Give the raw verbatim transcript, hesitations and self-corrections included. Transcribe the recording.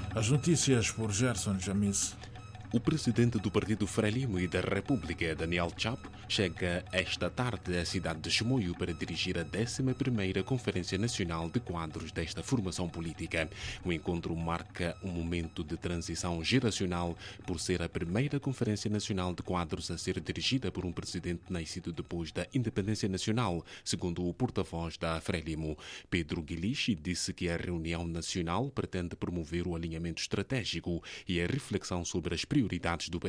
As notícias por Gerson Jamis. O presidente do Partido Frelimo e da República, Daniel Chapo, chega esta tarde à cidade de Chimoio para dirigir a décima primeira Conferência Nacional de Quadros desta formação política. O encontro marca um momento de transição geracional por ser a primeira Conferência Nacional de Quadros a ser dirigida por um presidente nascido depois da independência nacional, segundo o porta-voz da Frelimo. Pedro Guilichi disse que a reunião nacional pretende promover o alinhamento estratégico e a reflexão sobre as prioridades do país.